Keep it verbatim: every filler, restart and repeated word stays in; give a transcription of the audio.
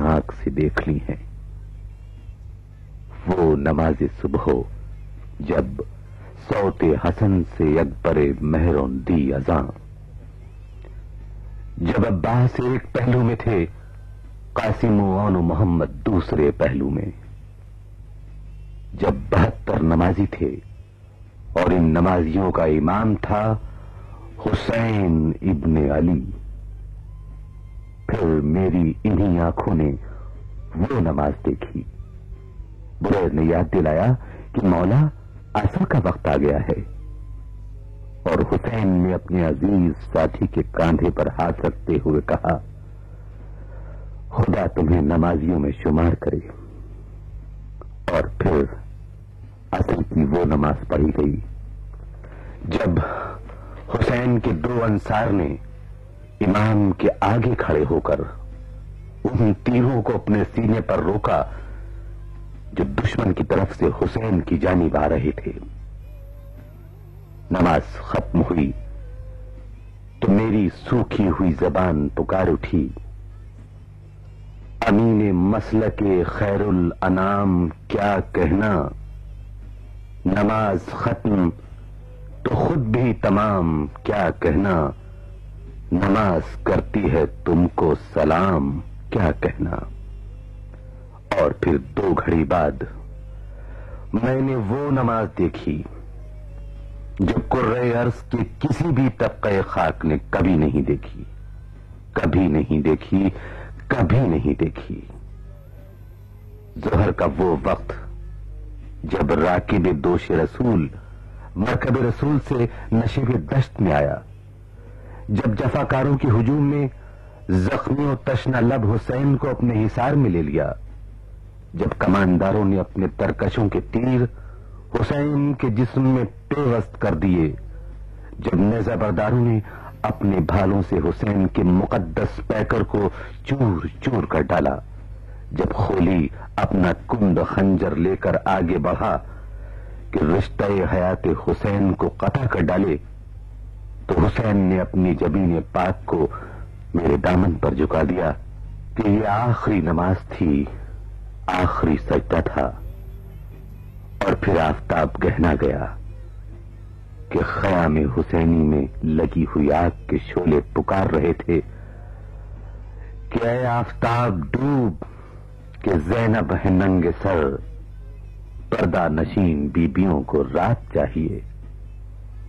آنکھ سے دیکھ لی ہیں. وہ نماز صبح جب صوت حسن سے اکبر مہرون دی اذاں. جب عباس ایک پہلو میں تھے، قاسم و محمد دوسرے پہلو میں. جب بہتر نمازی تھے اور ان نمازیوں کا امام تھا حسین ابن علی. پھر میری انہی آنکھوں نے وہ نماز دیکھی. بریر نے یاد دلایا کہ مولا عصر کا وقت آ گیا ہے، اور حسین نے اپنے عزیز ساتھی کے کاندھے پر ہاتھ رکھتے ہوئے کہا، خدا تمہیں نمازیوں میں شمار کرے. اور پھر عصر کی وہ نماز پڑھی گئی. جب حسین کے دو انصار نے امام کے آگے کھڑے ہو کر ان تیروں کو اپنے سینے پر روکا جو دشمن کی طرف سے حسین کی جانب آ رہے تھے، نماز ختم ہوئی تو میری سوکھی ہوئی زبان پکار اٹھی، امین مسلک خیر الانام کیا کہنا، نماز ختم تو خود بھی تمام کیا کہنا، نماز کرتی ہے تم کو سلام کیا کہنا. اور پھر دو گھڑی بعد میں نے وہ نماز دیکھی جو کرۂ ارض کے کسی بھی طبقہ خاک نے کبھی نہیں دیکھی، کبھی نہیں دیکھی، کبھی نہیں دیکھی. ظہر کا وہ وقت جب راکب دوش رسول مرکب رسول سے نشیب دشت میں آیا، جب جفاکاروں کی ہجوم میں زخمی و تشنہ لب حسین کو اپنے حصار میں لے لیا، جب کمانداروں نے اپنے ترکشوں کے تیر حسین کے جسم میں پیوست کر دیے، جب نیزہ برداروں نے اپنے بھالوں سے حسین کے مقدس پیکر کو چور چور کر ڈالا، جب خولی اپنا کند خنجر لے کر آگے بڑھا کہ رشتہ حیات حسین کو قطع کر ڈالے، تو حسین نے اپنی جبین پاک کو میرے دامن پر جھکا دیا کہ یہ آخری نماز تھی، آخری سجدہ تھا. اور پھر آفتاب گہنا گیا کہ خیام حسینی میں لگی ہوئی آگ کے شعلے پکار رہے تھے کہ اے آفتاب ڈوب، کہ زینب ہے ننگ سر، پردہ نشین بیبیوں کو رات چاہیے.